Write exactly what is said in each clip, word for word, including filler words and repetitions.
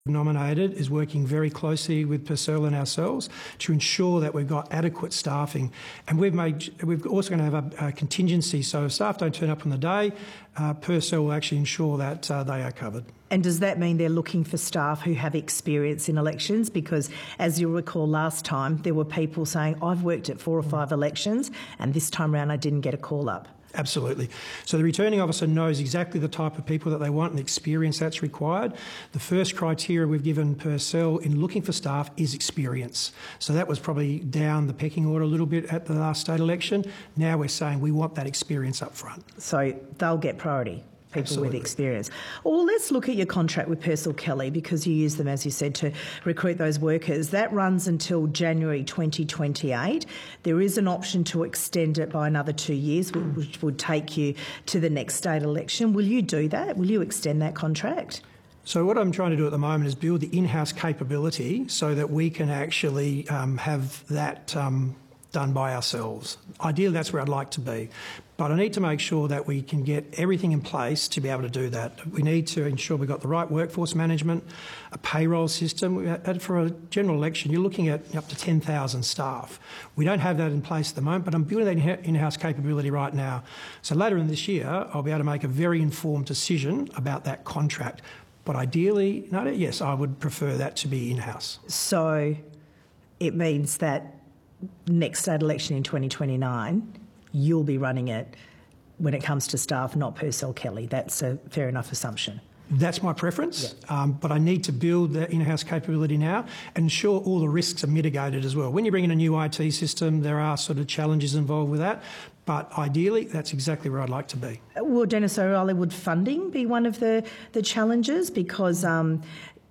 nominated is working very closely with Purcell and ourselves to ensure that we've got adequate staffing. And we've made, we're also going to have a, a contingency, so if staff don't turn up on the day, uh, Purcell will actually ensure that uh, they are covered. And does that mean they're looking for staff who have experience in elections? Because as you'll recall last time, there were people saying, I've worked at four or five elections and this time round I didn't get a call up. Absolutely. So the returning officer knows exactly the type of people that they want and the experience that's required. The first criteria we've given Purcell in looking for staff is experience. So that was probably down the pecking order a little bit at the last state election. Now we're saying we want that experience up front. So they'll get priority. People Absolutely. With experience. Well, let's look at your contract with Purcell Kelly, because you use them, as you said, to recruit those workers. That runs until January twenty twenty-eight. There is an option to extend it by another two years, which would take you to the next state election. Will you do that? Will you extend that contract? So what I'm trying to do at the moment is build the in-house capability so that we can actually um, have that um, done by ourselves. Ideally, that's where I'd like to be. But I need to make sure that we can get everything in place to be able to do that. We need to ensure we've got the right workforce management, a payroll system. For a general election, you're looking at up to ten thousand staff. We don't have that in place at the moment, but I'm building that in-house capability right now. So later in this year, I'll be able to make a very informed decision about that contract. But ideally, no, yes, I would prefer that to be in-house. So it means that next state election in twenty twenty-nine, you'll be running it when it comes to staff, not Purcell Kelly. That's a fair enough assumption. That's my preference, yeah. um, but I need to build that in-house capability now and ensure all the risks are mitigated as well. When you bring in a new I T system, there are sort of challenges involved with that, but ideally that's exactly where I'd like to be. Will Dennis O'Reilly, would funding be one of the, the challenges? Because um,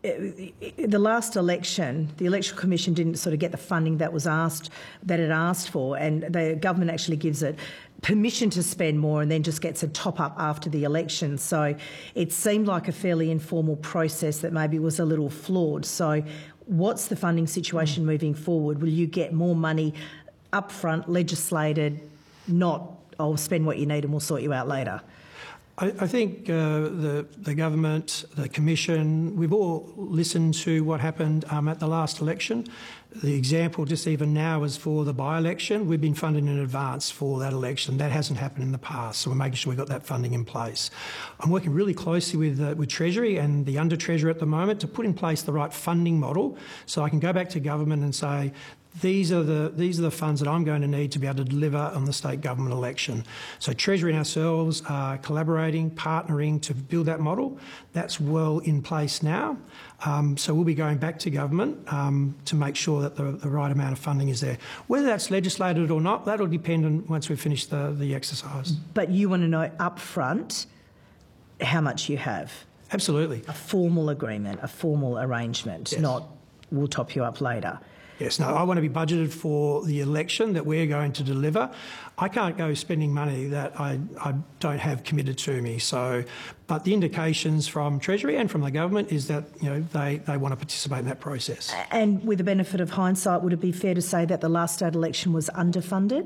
the last election, the Electoral Commission didn't sort of get the funding that was asked, that it asked for, and the government actually gives it permission to spend more and then just gets a top-up after the election. So it seemed like a fairly informal process that maybe was a little flawed. So what's the funding situation moving forward? Will you get more money upfront, legislated, not, oh, spend what you need and we'll sort you out later? I think uh, the, the government, the Commission, we've all listened to what happened um, at the last election. The example just even now is for the by-election. We've been funding in advance for that election. That hasn't happened in the past, so we're making sure we've got that funding in place. I'm working really closely with, uh, with Treasury and the Under-Treasurer at the moment to put in place the right funding model so I can go back to government and say, These are the these are the funds that I'm going to need to be able to deliver on the state government election. So Treasury and ourselves are collaborating, partnering to build that model. That's well in place now. Um, so we'll be going back to government um, to make sure that the, the right amount of funding is there. Whether that's legislated or not, that'll depend on once we finish the, the exercise. But you want to know up front how much you have? Absolutely. A formal agreement, a formal arrangement, yes. Not we'll top you up later. Yes, no, I want to be budgeted for the election that we're going to deliver. I can't go spending money that I, I don't have committed to me. So, but the indications from Treasury and from the government is that, you know, they, they want to participate in that process. And with the benefit of hindsight, would it be fair to say that the last state election was underfunded?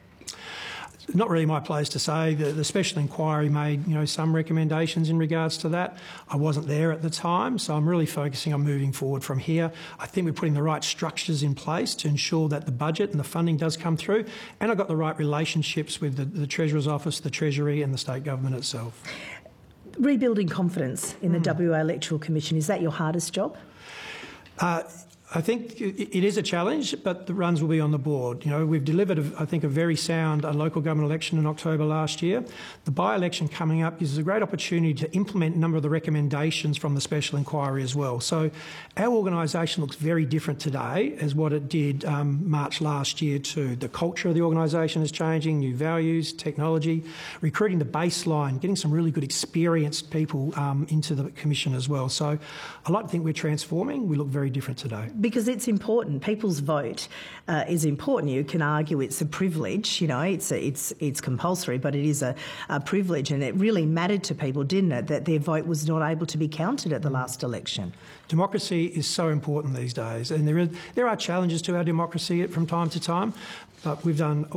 Not really my place to say. The, the special inquiry made, you know, some recommendations in regards to that. I wasn't there at the time, so I'm really focusing on moving forward from here. I think we're putting the right structures in place to ensure that the budget and the funding does come through, and I've got the right relationships with the, the Treasurer's Office, the Treasury and the state government itself. Rebuilding confidence in the mm. W A Electoral Commission, is that your hardest job? Uh, I think it is a challenge, but the runs will be on the board. You know, we've delivered, a, I think, a very sound uh, local government election in October last year. The by-election coming up is a great opportunity to implement a number of the recommendations from the special inquiry as well. So our organisation looks very different today as what it did um, March last year too. The culture of the organisation is changing, new values, technology, recruiting the baseline, getting some really good experienced people um, into the Commission as well. So I like to think we're transforming. We look very different today. Because it's important. People's vote uh, is important. You can argue it's a privilege, you know, it's a, it's it's compulsory, but it is a, a privilege, and it really mattered to people, didn't it, that their vote was not able to be counted at the last election. Democracy is so important these days, and there is there are challenges to our democracy from time to time, but we've done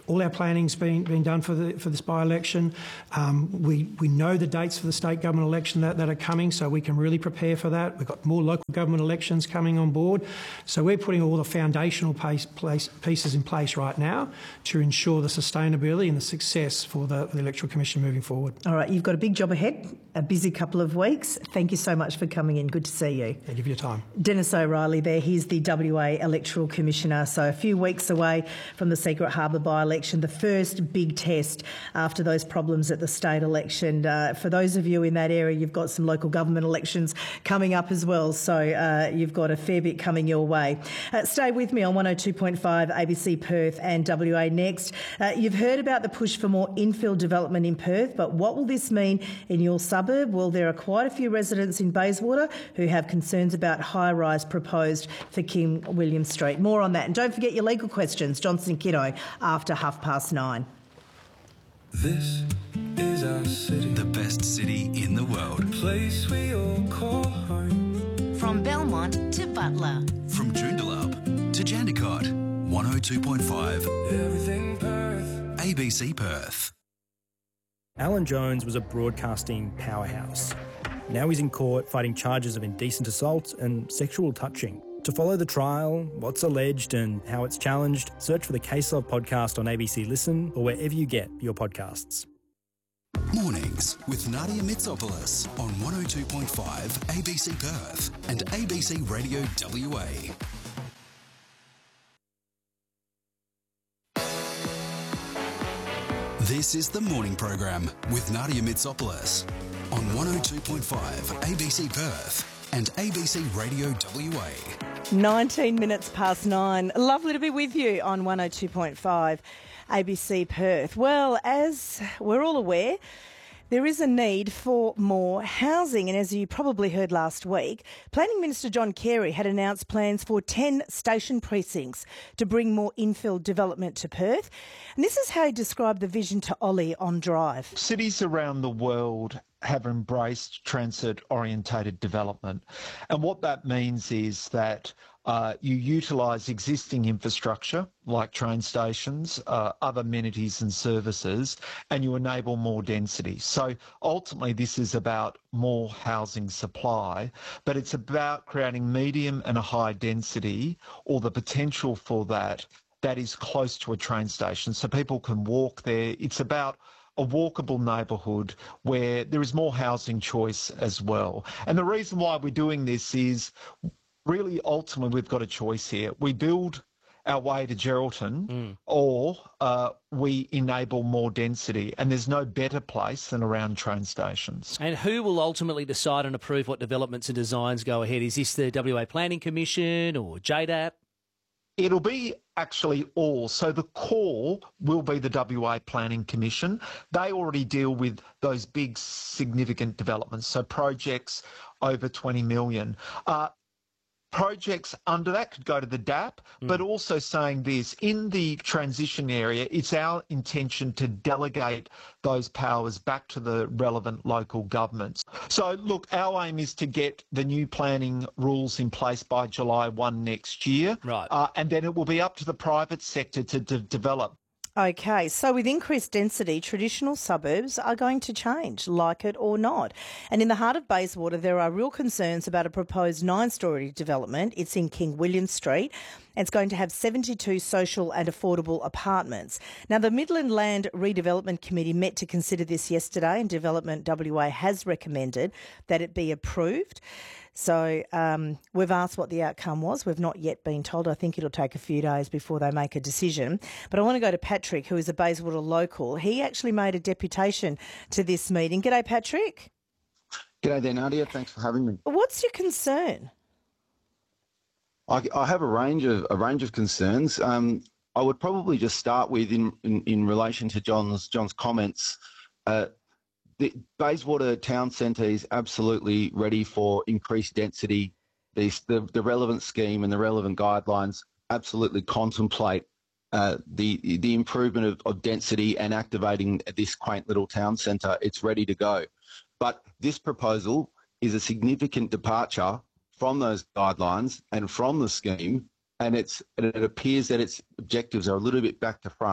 all our planning's been been done for the for this by-election. Um, we we know the dates for the state government election that, that are coming, so we can really prepare for that. We've got more local government elections coming on board, so we're putting all the foundational pace, place, pieces in place right now to ensure the sustainability and the success for the, the Electoral Commission moving forward. All right, you've got a big job ahead, a busy couple of weeks. Thank you so much for coming in. Good to see you. Thank you for your time. Dennis O'Reilly there. He's the W A Electoral Commissioner. So a few weeks away from the Secret Harbour by-election, the first big test after those problems at the state election. Uh, for those of you in that area, you've got some local government elections coming up as well. So uh, you've got a fair bit coming your way. Uh, stay with me on one oh two point five A B C Perth and W A Next. Uh, you've heard about the push for more infill development in Perth, but what will this mean in your suburb? Well, there are quite a few residents in Bayswater who have concerns about high-rise proposed for King William Street. More on that. And don't forget your legal questions, Johnson Kiddo, after half past nine. This is our city. The best city in the world. A place we all call home. From Belmont to Butler. From Joondalup to Jandakot. one oh two point five. Everything Perth. A B C Perth. Alan Jones was a broadcasting powerhouse. Now he's in court fighting charges of indecent assault and sexual touching. To follow the trial, what's alleged and how it's challenged, search for the Case Log podcast on A B C Listen or wherever you get your podcasts. Mornings with Nadia Mitsopoulos on one oh two point five A B C Perth and A B C Radio W A. This is the morning program with Nadia Mitsopoulos on one oh two point five A B C Perth and A B C Radio W A. nineteen minutes past nine. Lovely to be with you on one oh two point five A B C Perth. Well, as we're all aware, there is a need for more housing, and as you probably heard last week, Planning Minister John Carey had announced plans for ten station precincts to bring more infill development to Perth. And this is how he described the vision to Ollie on Drive. Cities around the world have embraced transit-orientated development, and what that means is that Uh, you utilise existing infrastructure like train stations, uh, other amenities and services, and you enable more density. So ultimately this is about more housing supply, but it's about creating medium and a high density, or the potential for that, that is close to a train station so people can walk there. It's about a walkable neighbourhood where there is more housing choice as well. And the reason why we're doing this is really, ultimately, we've got a choice here. We build our way to Geraldton mm. or uh, we enable more density, and there's no better place than around train stations. And who will ultimately decide and approve what developments and designs go ahead? Is this the W A Planning Commission or J D A P? It'll be actually all. So the core will be the W A Planning Commission. They already deal with those big significant developments, so projects over twenty million. Uh, Projects under that could go to the D A P, mm. but also saying this, in the transition area, it's our intention to delegate those powers back to the relevant local governments. So, look, our aim is to get the new planning rules in place by July first next year, right. uh, and then it will be up to the private sector to de- develop. Okay, so with increased density, traditional suburbs are going to change, like it or not. And in the heart of Bayswater, there are real concerns about a proposed nine-storey development. It's in King William Street. And it's going to have seventy-two social and affordable apartments. Now, the Midland Land Redevelopment Committee met to consider this yesterday, and Development W A has recommended that it be approved. So um, we've asked what the outcome was. We've not yet been told. I think it'll take a few days before they make a decision. But I want to go to Patrick, who is a Bayswater local. He actually made a deputation to this meeting. G'day, Patrick. G'day there, Nadia. Thanks for having me. What's your concern? I, I have a range of a range of concerns. Um, I would probably just start with in, in, in relation to John's John's comments. Uh, the Bayswater Town Centre is absolutely ready for increased density. The, the, the relevant scheme and the relevant guidelines absolutely contemplate uh, the the improvement of, of density and activating this quaint little town centre. It's ready to go. But this proposal is a significant departure from those guidelines and from the scheme, and it's and it appears that its objectives are a little bit back to front.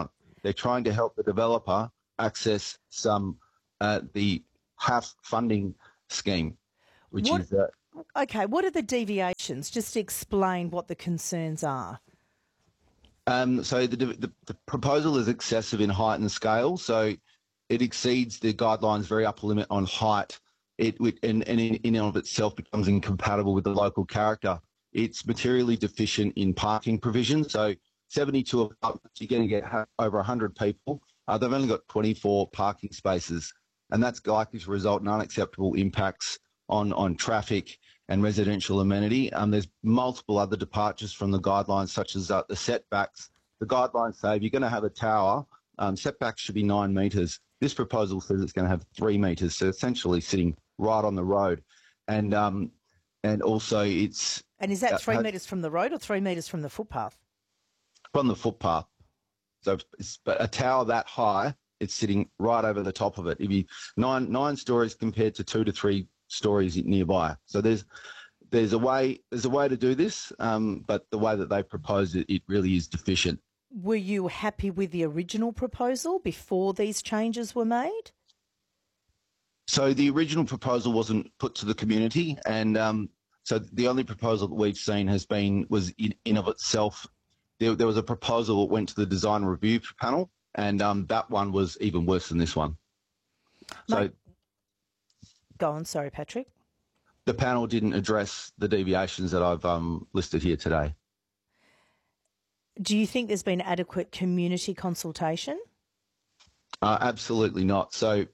they're trying to help the developer access some uh, the H A F funding scheme, which what, is... Uh, okay, what are the deviations? Just explain what the concerns are. Um, so the, the, the proposal is excessive in height and scale, so it exceeds the guidelines very upper limit on height. It and, and in, in and of itself becomes incompatible with the local character. It's materially deficient in parking provision. So seventy-two apartments, you're going to get over one hundred people. Uh, they've only got twenty-four parking spaces, and that's likely to result in unacceptable impacts on, on traffic and residential amenity. Um, there's multiple other departures from the guidelines, such as uh, the setbacks. The guidelines say if you're going to have a tower, um, setbacks should be nine metres. This proposal says it's going to have three metres, so essentially sitting right on the road. And um, and also it's... And is that three uh, metres from the road or three metres from the footpath? From the footpath. So it's, but a tower that high, it's sitting right over the top of it. If you nine nine stories compared to two to three stories nearby. So there's there's a way there's a way to do this, um, but the way that they proposed it, it really is deficient. Were you happy with the original proposal before these changes were made? So the original proposal wasn't put to the community, and um, so the only proposal that we've seen has been was in, in of itself. There, there was a proposal that went to the design review panel, and um, that one was even worse than this one. So. Mate, go on, sorry, Patrick. The panel didn't address the deviations that I've um, listed here today. Do you think there's been adequate community consultation? Uh, absolutely not. So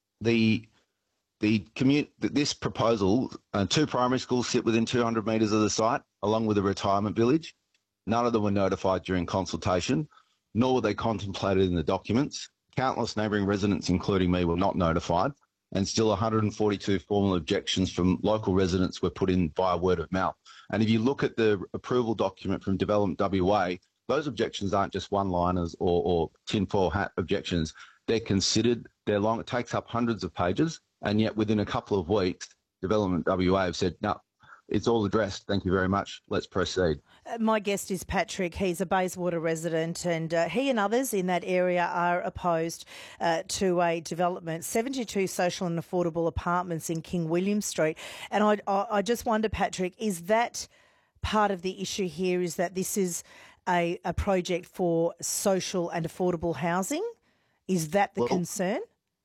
the the commu- this proposal, uh, two primary schools sit within two hundred metres of the site, along with a retirement village. None of them were notified during consultation, nor were they contemplated in the documents. Countless neighbouring residents, including me, were not notified. And still one hundred forty-two formal objections from local residents were put in via word of mouth. And if you look at the approval document from Development W A, those objections aren't just one-liners or, or tinfoil hat objections. They're considered, they're long, it takes up hundreds of pages, and yet within a couple of weeks, Development W A have said, no, it's all addressed, thank you very much, let's proceed. Uh, my guest is Patrick. He's a Bayswater resident, and uh, he and others in that area are opposed uh, to a development, seventy-two social and affordable apartments in King William Street. And I, I, I just wonder, Patrick, is that part of the issue here, is that this is a, a project for social and affordable housing? Is that the well, concern?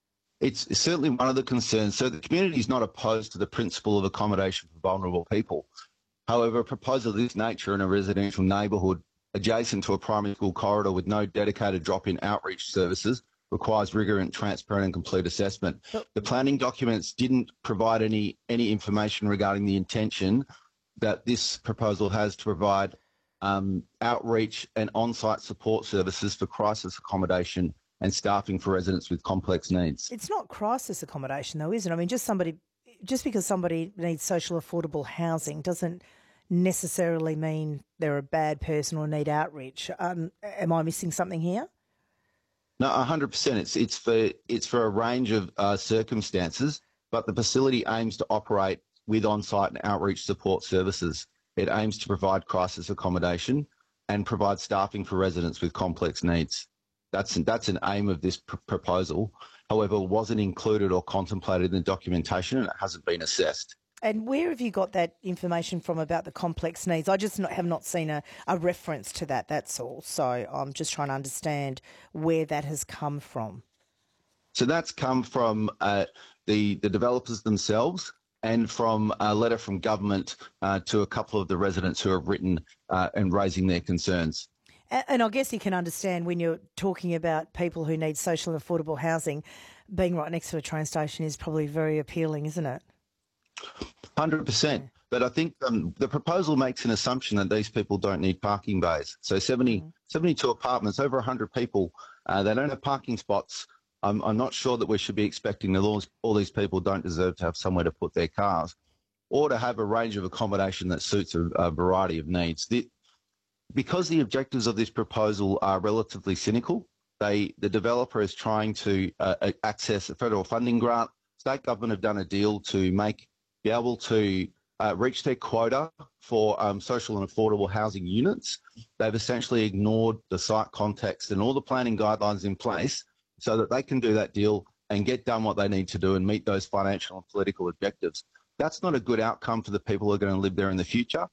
It's certainly one of the concerns. So the community is not opposed to the principle of accommodation for vulnerable people. However, a proposal of this nature in a residential neighbourhood adjacent to a primary school corridor with no dedicated drop-in outreach services requires rigorous and transparent and complete assessment. But the planning documents didn't provide any, any information regarding the intention that this proposal has to provide um, outreach and on-site support services for crisis accommodation and staffing for residents with complex needs. It's not crisis accommodation though, is it? I mean, just somebody, just because somebody needs social affordable housing doesn't necessarily mean they're a bad person or need outreach. Um, am I missing something here? No, one hundred percent. It's it's for it's for a range of uh, circumstances, but the facility aims to operate with on-site and outreach support services. It aims to provide crisis accommodation and provide staffing for residents with complex needs. That's that's an aim of this pr- proposal. However, it wasn't included or contemplated in the documentation, and it hasn't been assessed. And where have you got that information from about the complex needs? I just not, have not seen a, a reference to that, that's all. So I'm just trying to understand where that has come from. So that's come from uh, the, the developers themselves and from a letter from government uh, to a couple of the residents who have written uh, and raising their concerns. And I guess you can understand when you're talking about people who need social and affordable housing, being right next to a train station is probably very appealing, isn't it? one hundred percent. But I think um, the proposal makes an assumption that these people don't need parking bays. So seventy, mm. seventy-two apartments, over one hundred people, uh, they don't have parking spots. I'm, I'm not sure that we should be expecting that all, all these people don't deserve to have somewhere to put their cars or to have a range of accommodation that suits a, a variety of needs. The, because the objectives of this proposal are relatively cynical, they, the developer is trying to uh, access a federal funding grant. State government have done a deal to make be able to uh, reached their quota for um, social and affordable housing units. They've essentially ignored the site context and all the planning guidelines in place so that they can do that deal and get done what they need to do and meet those financial and political objectives. That's not a good outcome for the people who are going to live there in the future.